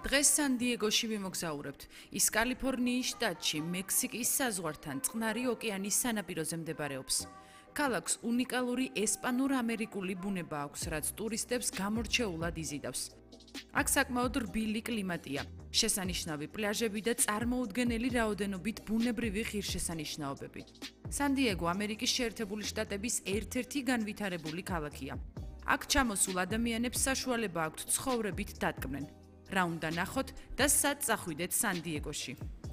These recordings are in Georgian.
დღეს სან-დიეგოში ვიმოგზაურებთ. ის კალიფორნიის შტატში, მექსიკის საზღვართან, წყნარი ოკეანის სანაპიროზე მდებარეობს. ქალაქს უნიკალური ესპანურ-ამერიკული ბუნება აქვს, რაც ტურისტებს გამორჩეულად იზიდავს. აქ საკმაოდ რბილი კლიმატია, შესანიშნავი პლაჟები და წარმოუდგენელი რაოდენობით ბუნებრივი ღირსშესანიშნაობები. სან-დიეგო ამერიკის შეერთებული შტატების ერთ-ერთი განვითარებული ქალაქია. აქ ჩამოსულ ადამიანებს საშუალება აქვთ ცხოვრებით დატკბნენ. რა უნდა ნახოთ და სად წახვიდეთ სან-დიეგოში.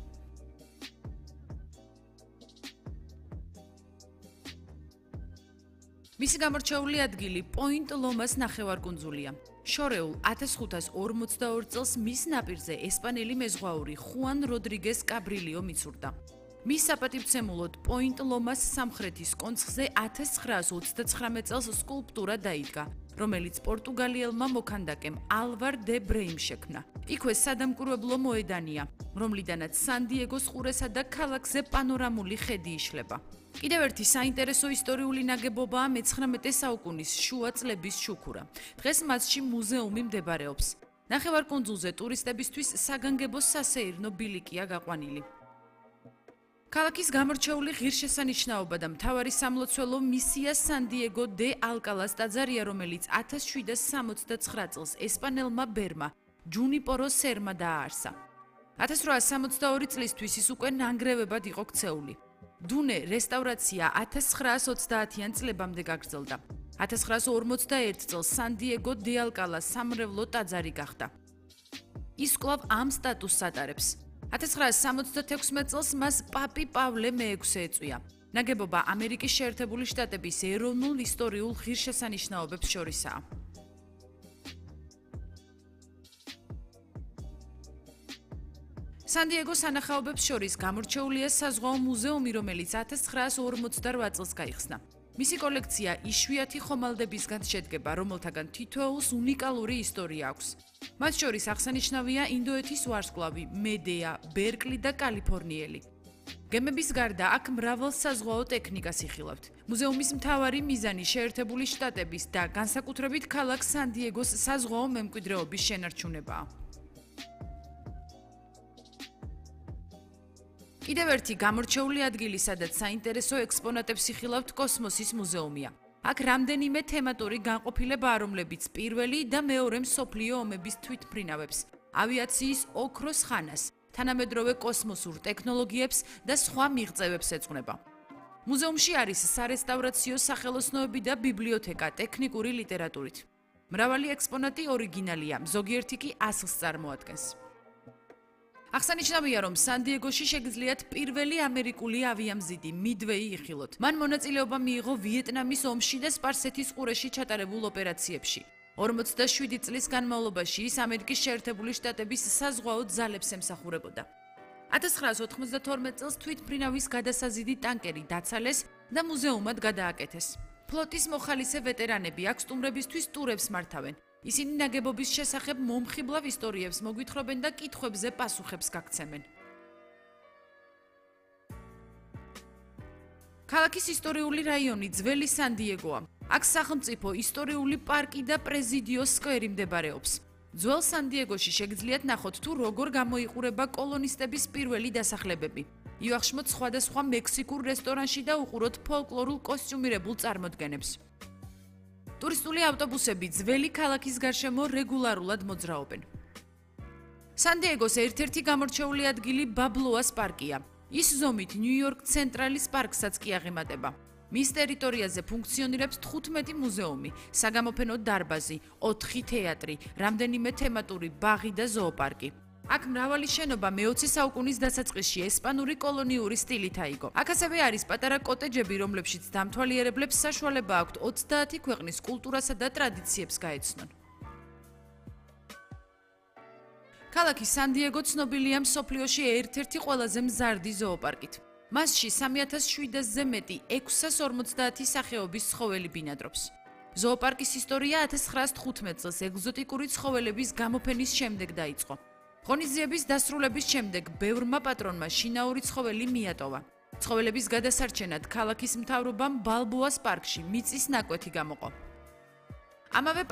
მისი გამორჩეული ადგილი პოინტ ლომას ნახევარკუნძულია. შორეულ 1542 წელს მის ნაპირზე ესპანელი მეზღვაური ხუან როდრიგეს კაბრილიო მიცურდა. მის საპატივცემულოდ პოინტ ლომას სამხრეთის კონცხზე 1929 წელს სკულპტურა დაიდგა, რომელიც პორტუგალიელმა მოქანდაკემ ალვარ დე ბრეიმ შექმნა. იქვე სადამკვირვებლო მოედანია, რომლიდანაც სან-დიეგოს ყურესა და ქალაქზე პანორამული ხედი იშლება. კიდევ ერთი საინტერესო ისტორიული ნაგებობაა მე-19 საუკუნის შუა წლების შუქურა. დღეს მასში მუზეუმი მდებარეობს. ნახევარკუნძულზე ტურისტებისთვის საგანგებო სასეირნო ბილიკია გაყვანილი. ქალაქის გამორჩეული ღირსშესანიშნაობა და მთავარი სამლოცველო მისია სან-დიეგო დე ალკალას ტაძარია, რომელიც 1769 წელს ესპანელმა ბერმა ჯუნიპორო სერმა დააარსა. 1862 წლისთვის ის უკვე ნანგრევებად იყო ქცეული. დუნე რესტავრაცია 1930-იან წლებამდე გაგრძელდა. 1941 წელს სან-დიეგო დე ალკალას სამრევლო ტაძარი გახდა. ის კვლავ ამ სტატუსს ატარებს. 1966 წელს მას პაპი პავლე მე-6 ეწვია. ნაგებობა ამერიკის შეერთებული შტატების ეროვნულ ისტორიულ ღირსშესანიშნაობებს შორისაა. სან-დიეგოს სანახაობებს შორის გამორჩეულია საზღვაო მუზეუმი, რომელიც 1948 წელს გაიხსნა. მისი კოლექცია იშვიათი ხომალდებისგან შედგება, რომელთაგან თითოეულს უნიკალური ისტორია აქვს. მათ შორის აღსანიშნავია ინდოეთის ვარსკვლავი, მედეა, ბერკლი და კალიფორნიელი. გემების გარდა აქ მრავალ საზღვაო ტექნიკას იხილავთ. მუზეუმის მთავარი მიზანი შეერთებული შტატების და განსაკუთრებით ქალაქ სან-დიეგოს საზღვაო მემკვიდრეობის შენარჩუნებაა. კიდევ ერთი გამორჩეული ადგილი, სადაც საინტერესო ექსპონატებს იხილავთ, კოსმოსის მუზეუმია. აქ რამდენიმე თემატური განყოფილებაა, რომლებიც პირველი და მეორე მსოფლიო ომების თვითმფრინავებს, ავიაციის ოქროს ხანას, თანამედროვე კოსმოსურ ტექნოლოგიებს და სხვა მიღწევებს ეძღვნება. მუზეუმში არის სარესტავრაციო სახელოსნოები და ბიბლიოთეკა ტექნიკური ლიტერატურით. მრავალი ექსპონატი ორიგინალია, ზოგიერთი კი ასლს წარმოადგენს. აღსანიშნავია, რომ სან-დიეგოში შეგიძლიათ პირველი ამერიკული ავიამზიდი მიდვეი იხილოთ. მან მონაწილეობა მიიღო ვიეტნამის ომში და სპარსეთის ყურეში ჩატარებულ ოპერაციებში. 47 წლის განმავლობაში ის ამერიკის შეერთებული შტატების საზღვაო ძალებს ემსახურებოდა. 1992 წელს თვითმფრინავის გადასაზიდი ტანკერი დაცალეს და მუზეუმად გადააკეთეს. ფლოტის მოხალისე ვეტერანები აქ სტუმრებისთვის ტურებს მართავენ. ისინი ნაგებობის შესახებ მომხიბლავ ისტორიებს მოგვითხრობენ და კითხვებზე პასუხებს გაგცემენ. ქალაქის ისტორიული რაიონი ძველი სან-დიეგოა. აქ სახელმწიფო ისტორიული პარკი და პრეზიდიოს სკვერი მდებარეობს. ძველ სან-დიეგოში შეგიძლიათ ნახოთ თუ როგორ გამოიყურება კოლონისტების პირველი დასახლებები. იუახშმოთ სხვადასხვა მექსიკურ რესტორანში და უყუროთ ფოლკლორულ კოსტიუმირებულ წარმოდგენებს. ტურისტული ავტობუსები ძველი ქალაქის გარშემო რეგულარულად მოძრაობენ. სან-დიეგოს ერთ-ერთი გამორჩეული ადგილი ბაბლოას პარკია. ის ზომით ნიუ-იორკ ცენტრალის პარკსაც კი აღემატება. მის ტერიტორიაზე ფუნქციონირებს 15 მუზეუმი, საგამოფენო დარბაზი, 4 თეატრი, რამდენიმე თემატური ბაღი და ზოოპარკი. აქ მრავალი შენობა მე-20 საუკუნის დასაწყისში ესპანური კოლონიური სტილით აიგო. აქ ასევე არის პატარა კოტეჯები, რომლებშიც დამთვალიერებლებს საშუალება აქვთ 30 ქვეყნის კულტურასა და ტრადიციებს გაეცნონ. ქალაქი სან-დიეგო ცნობილია მსოფლიოში ერთ-ერთი ყველაზე მზარდი ზოოპარკით. მასში 3700-ზე მეტი 650 სახეობის ცხოველი ბინადრობს. ზოოპარკის ისტორია 1915 წელს ეგზოტიკური ცხოველების გამოფენის შემდეგ დაიწყო. ღონისძიების დასრულების შემდეგ ბევრმა პატრონმა შინაური ცხოველი მიატოვა. ცხოველების გადასარჩენად ქალაქის მთავრობამ ბალბოას პარკში მიწის ნაკვეთი გამოყო. ამავე